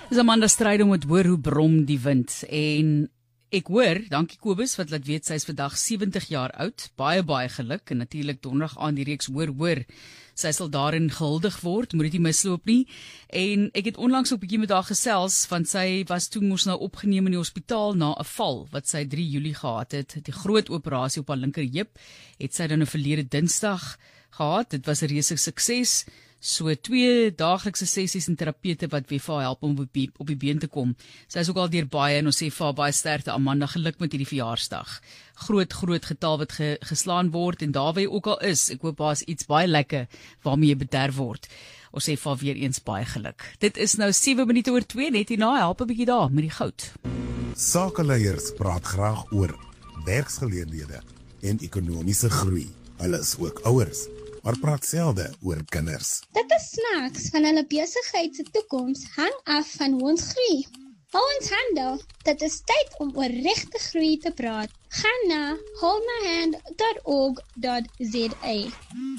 Dis Amanda Strydom met hoor hoe brom die wind en ek hoor, dankie Kobus wat laat weet sy is vandag 70 jaar oud, baie geluk en natuurlik donderdag aan die reeks hoor, sy sal daarin gehuldig word, moet dit nie misloop nie en ek het onlangs ook 'n bietjie met haar gesels, want sy was toe mos nou opgeneem in die hospitaal na 'n val wat sy 3 Julie gehad het, die groot operasie op haar linker heup, het sy dan 'n verlede Dinsdag gehad, dit was 'n reuse sukses. So 2 daaglikse sessies en terapeute wat weer vir haar help om op die been te kom. Sy is ook al deur baie en ons sê vir haar baie sterkte Amanda, geluk met hierdie verjaarsdag. Groot getal wat geslaan word en daar waar jy ook al is, ek hoop daar is iets baie lekker waarmee jy bederf word. Ons sê vir haar weer eens baie geluk. Dit is nou 7 minute oor 2, net hierna help 'n bietjie daar met die goud. Sakeleiers praat graag oor werksgeleenthede en ekonomiese groei. Hulle is ook ouers, maar praat selde oor kinders. Dit is snaaks van hulle besigheid se toekoms hang af van hoe ons groei. Hou ons hande, dit is tyd om oor regte groei te praat. Gaan na holdmyhand.org.za.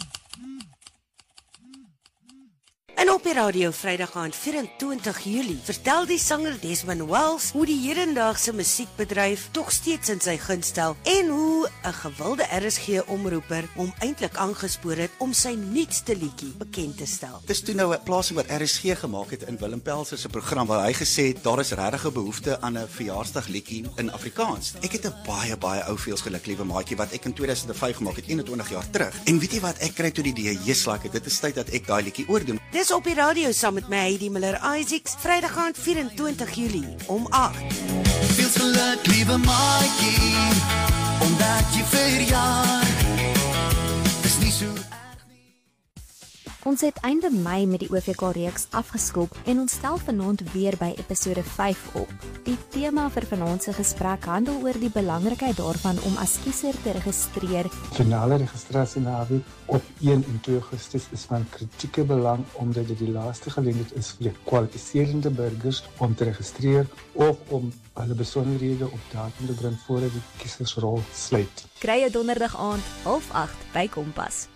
En op die radio Vrydag aand 24 Julie vertel die sanger Desmond Wells hoe die hedendaagse musiekbedryf tog steeds in sy gunst stel en hoe 'n gewilde RSG-omroeper hom eintlik aangespoor het om sy nuutste liedjie bekend te stel. Dis toe nou 'n plasing wat RSG gemaak het in Willem Pelser se program waar hy gesê het daar is regtig 'n behoefte aan 'n verjaarsdagliedjie in Afrikaans. Ek het 'n baie ou feels geluk, liewe maatjie, wat ek in 2005 gemaak het, 21 jaar terug. En weet jy wat, ek kry toe die idee, like dit is tyd dat ek daai liedjie oordoen. Dis op die radio saam met my Heidi Miller-Isaacs, Vrydag aand 24 Julie om 8. Feels geluk, liewe maatjie, omdat jy verjaar. Dis nie so. Ons het einde Mei met die OVK-reeks afgeskop en ons stel vanaand weer by episode 5 op. Die tema vir vanaand se gesprek handel oor die belangrikheid daarvan om as kiezer te registreer. Finale registrasie na AWI op 1 en 2 Augustus is van kritieke belang omdat dit die laaste geleentheid is vir die kwalifiserende burgers om te registreer of om hulle besonderhede op datum te bring voordat die kiesersrol sluit. Kry jou donderdag aand 7:30 by Kompas.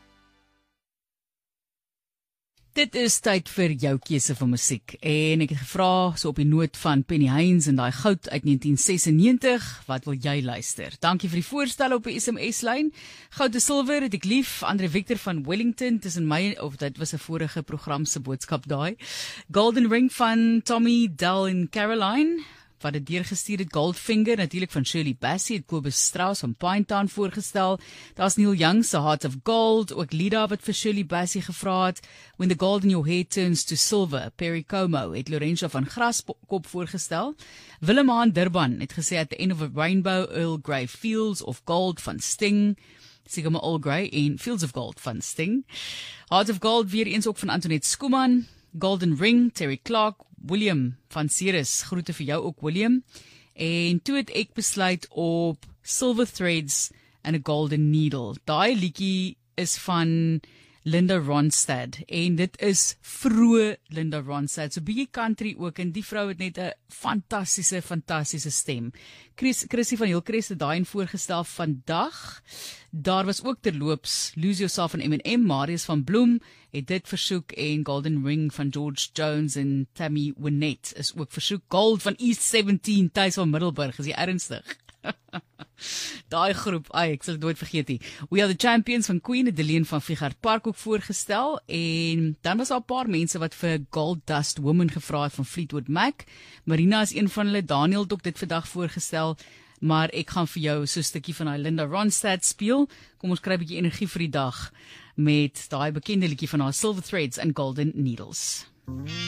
Dit is tyd vir jou keuse van musiek en ek het gevra so op die noot van Penny Hines en daai goud uit 1996, wat wil jy luister? Dankie vir die voorstelle op die SMS-lyn. Goud en silwer het ek lief, Andre Victor van Wellington, tussen my, of dit was 'n vorige program se boodskap daai. Golden Ring van Tommy, Dell en Caroline, wat het deurgestuur het. Goldfinger, natuurlik van Shirley Bassey, het Kobus Strauss van Pinetown voorgestel. Daar's Neil Young se Heart of Gold, ook Lida wat vir Shirley Bassey gevra het. When the Gold in Your Hair Turns to Silver, Perry Como, het Lorenzo van Graskop voorgestel. Willem Haan Durban het gesê At the End of a Rainbow, Earl Grey, Fields of Gold van Sting, seker maar Earl Grey en Fields of Gold van Sting. Heart of Gold weer eens ook van Antoinette Skuman. Golden Ring, Terry Clark, William van Ceres, groete vir jou ook William. En toe het ek besluit op Silver Threads and a Golden Needle. Daai liedjie is van Linda Ronstadt en dit is vroeë Linda Ronstadt, so bietjie country ook en die vrou het net 'n fantastiese stem. Chrissy van Hillcrest het daai voorgestel vandag. Daar was ook terloops Lose Yourself van M&M, Marius van Bloem het dit versoek en Golden Ring van George Jones en Tammy Wynette is ook versoek. Gold van East 17, Thys van Middelburg, is jy ernstig? Daai groep, ek sal dit nooit vergeet nie. We Are the Champions van Queen, Adeline van Figart Park ook voorgestel en dan was daar 'n paar mense wat vir Gold Dust Woman gevra het van Fleetwood Mac. Marina is een van hulle, Daniel het ook dit vandag voorgestel, maar ek gaan vir jou so 'n stukkie van daai Linda Ronstadt speel. Kom ons kry 'n bietjie energie vir die dag met daai bekende liedjie van haar Silver Threads and Golden Needles.